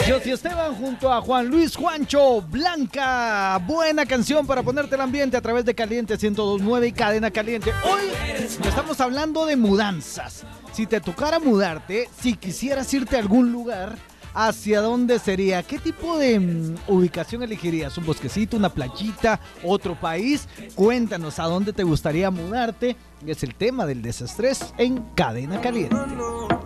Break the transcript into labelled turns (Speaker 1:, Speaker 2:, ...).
Speaker 1: Josy Esteban junto a Juan Luis Juancho Blanca. Buena canción para ponerte el ambiente a través de Caliente 102.9 y Cadena Caliente. Hoy estamos hablando de mudanzas. Si te tocara mudarte, si quisieras irte a algún lugar, ¿hacia dónde sería? ¿Qué tipo de ubicación elegirías? ¿Un bosquecito, una playita, otro país? Cuéntanos a dónde te gustaría mudarte. Es el tema del desestrés en Cadena Caliente.